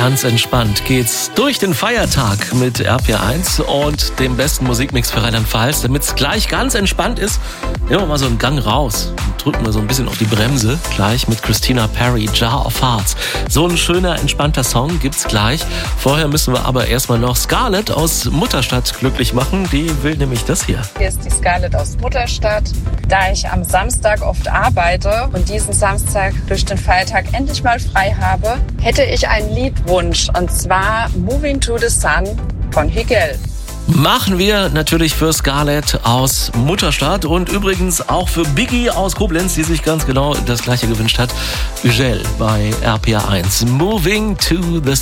Ganz entspannt geht's durch den Feiertag mit RPR1 und dem besten Musikmix für Rheinland-Pfalz. Damit es gleich ganz entspannt ist, nehmen wir mal so einen Gang raus und drücken wir so ein bisschen auf die Bremse. Gleich mit Christina Perri, Jar of Hearts. So ein schöner, entspannter Song gibt's gleich. Vorher müssen wir aber erstmal noch Scarlett aus Mutterstadt glücklich machen. Die will nämlich das hier. Hier ist die Scarlett aus Mutterstadt. Da ich am Samstag oft arbeite und diesen Samstag durch den Feiertag endlich mal frei habe, hätte ich einen Liedwunsch, und zwar Moving to the Sun von Higel. Machen wir natürlich für Scarlett aus Mutterstadt und übrigens auch für Biggie aus Koblenz, die sich ganz genau das gleiche gewünscht hat. Higel bei RPR1. Moving to the